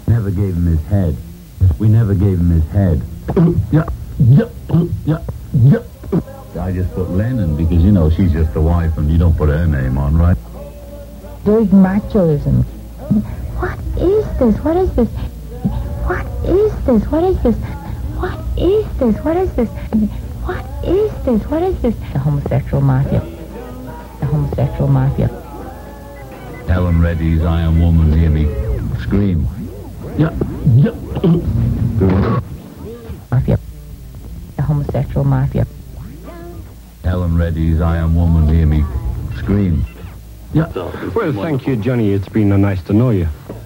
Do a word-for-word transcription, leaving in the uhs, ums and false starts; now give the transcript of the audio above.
Never gave him his head. We never gave him his head. Yeah, yeah, yeah, yeah. I just put Lennon because, you know, she's just the wife and you don't put her name on, right? Big machoism. What is this? What is this? What is this? What is this? What is this? What is this? What is this? What is this? The homosexual mafia. The homosexual mafia. Helen Reddy's I Am Woman, hear me scream. Yeah, yeah. Mafia. The homosexual mafia. Helen Reddy's I Am Woman, hear me scream. Yeah. Well, thank you, Johnny. It's been uh, nice to know you.